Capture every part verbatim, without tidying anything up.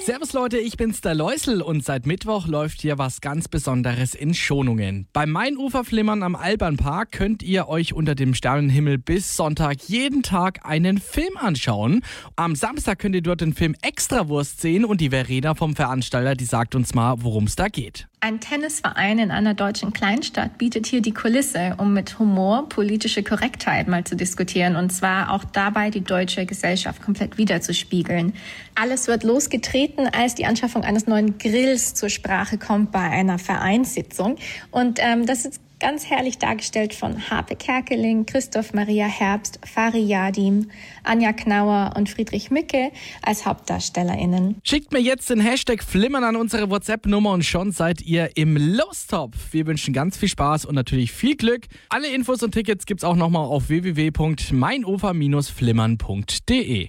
Servus Leute, ich bin's der Läusel und seit Mittwoch läuft hier was ganz Besonderes in Schonungen. Beim Mainuferflimmern am Alpernpark könnt ihr euch unter dem Sternenhimmel bis Sonntag jeden Tag einen Film anschauen. Am Samstag könnt ihr dort den Film Extrawurst sehen und die Verena vom Veranstalter, die sagt uns mal, worum es da geht. Ein Tennisverein in einer deutschen Kleinstadt bietet hier die Kulisse, um mit Humor politische Korrektheit mal zu diskutieren und zwar auch dabei die deutsche Gesellschaft komplett wiederzuspiegeln. Alles wird losgetreten, als die Anschaffung eines neuen Grills zur Sprache kommt bei einer Vereinssitzung. Und ähm, das ist ganz herrlich dargestellt von Harpe Kerkeling, Christoph Maria Herbst, Fari Yadim, Anja Knauer und Friedrich Mücke als HauptdarstellerInnen. Schickt mir jetzt den Hashtag Flimmern an unsere WhatsApp-Nummer und schon seid ihr im Lostopf. Wir wünschen ganz viel Spaß und natürlich viel Glück. Alle Infos und Tickets gibt's auch nochmal auf w w w punkt mainufer Bindestrich flimmern punkt d e.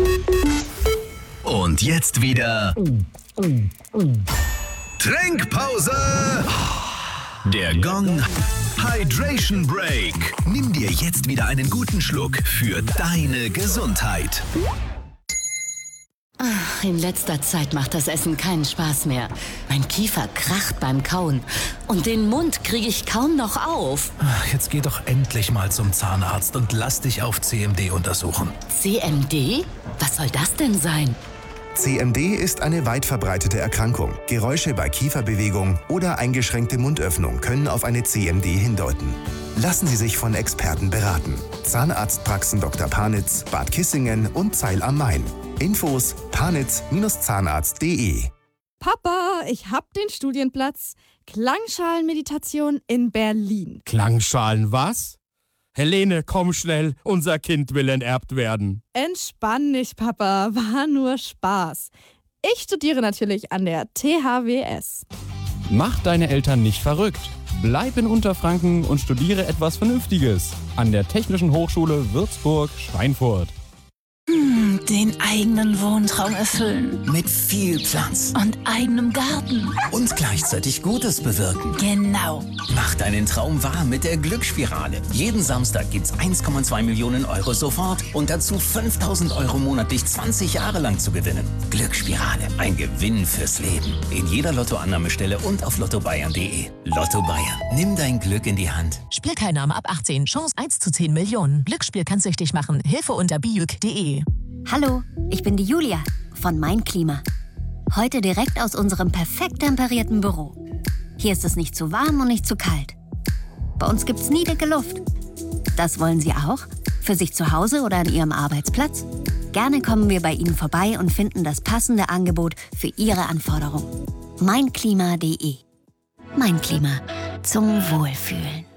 Und jetzt wieder Trinkpause! Der Gong Hydration Break. Nimm dir jetzt wieder einen guten Schluck für deine Gesundheit. Ach, in letzter Zeit macht das Essen keinen Spaß mehr. Mein Kiefer kracht beim Kauen und den Mund kriege ich kaum noch auf. Ach, jetzt geh doch endlich mal zum Zahnarzt und lass dich auf C M D untersuchen. C M D? Was soll das denn sein? C M D ist eine weit verbreitete Erkrankung. Geräusche bei Kieferbewegung oder eingeschränkte Mundöffnung können auf eine C M D hindeuten. Lassen Sie sich von Experten beraten. Zahnarztpraxen Doktor Panitz, Bad Kissingen und Zeil am Main. Infos panitz Zahnarzt punkt de. Papa, ich hab den Studienplatz. Klangschalenmeditation in Berlin. Klangschalen was? Helene, komm schnell, unser Kind will enterbt werden. Entspann dich, Papa, war nur Spaß. Ich studiere natürlich an der T H W S. Mach deine Eltern nicht verrückt. Bleib in Unterfranken und studiere etwas Vernünftiges an der Technischen Hochschule Würzburg-Schweinfurt. Hm, den eigenen Wohntraum erfüllen. Mit viel Platz. Und eigenem Garten. Und gleichzeitig Gutes bewirken. Genau. Mach deinen Traum wahr mit der Glücksspirale. Jeden Samstag gibt's eins Komma zwei Millionen Euro sofort und dazu fünftausend Euro monatlich zwanzig Jahre lang zu gewinnen. Glücksspirale, ein Gewinn fürs Leben. In jeder Lottoannahmestelle und auf lotto bayern punkt de. Lotto Bayern, nimm dein Glück in die Hand. Spielteilnahme ab achtzehn, Chance eins zu zehn Millionen. Glücksspiel kann süchtig machen. Hilfe unter biuk punkt de. Hallo, ich bin die Julia von Mein Klima. Heute direkt aus unserem perfekt temperierten Büro. Hier ist es nicht zu warm und nicht zu kalt. Bei uns gibt's nie dicke Luft. Das wollen Sie auch? Für sich zu Hause oder an Ihrem Arbeitsplatz? Gerne kommen wir bei Ihnen vorbei und finden das passende Angebot für Ihre Anforderungen. mein klima punkt de. Mein Klima. Zum Wohlfühlen.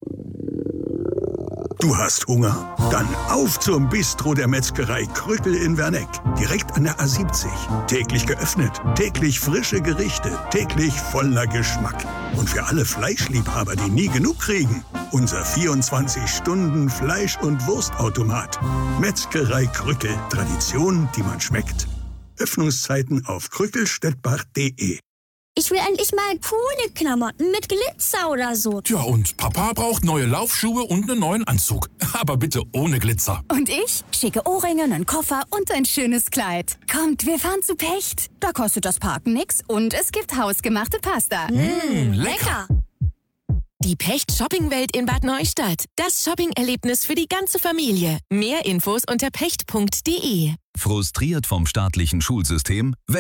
Du hast Hunger? Dann auf zum Bistro der Metzgerei Krückel in Werneck. Direkt an der A siebzig. Täglich geöffnet, täglich frische Gerichte, täglich voller Geschmack. Und für alle Fleischliebhaber, die nie genug kriegen, unser vierundzwanzig Stunden Fleisch- und Wurstautomat. Metzgerei Krückel. Tradition, die man schmeckt. Öffnungszeiten auf krückelstedt-bach punkt de. Ich will endlich mal coole Klamotten mit Glitzer oder so. Tja, und Papa braucht neue Laufschuhe und einen neuen Anzug. Aber bitte ohne Glitzer. Und ich? Schicke Ohrringe, einen Koffer und ein schönes Kleid. Kommt, wir fahren zu Pecht. Da kostet das Parken nix und es gibt hausgemachte Pasta. Mmh, lecker. Die Pecht Shoppingwelt in Bad Neustadt. Das Shopping-Erlebnis für die ganze Familie. Mehr Infos unter pecht punkt de. Frustriert vom staatlichen Schulsystem?